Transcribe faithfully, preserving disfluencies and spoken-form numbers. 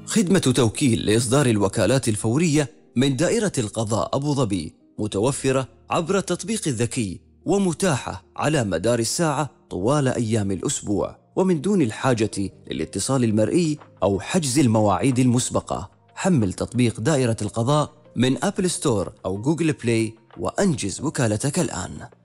خدمة توكيل لإصدار الوكالات الفورية من دائرة القضاء أبو ظبي متوفرة عبر التطبيق الذكي ومتاحة على مدار الساعة طوال أيام الأسبوع، ومن دون الحاجة للاتصال المرئي أو حجز المواعيد المسبقة. حمل تطبيق دائرة القضاء من أبل ستور أو جوجل بلاي وأنجز وكالتك الآن.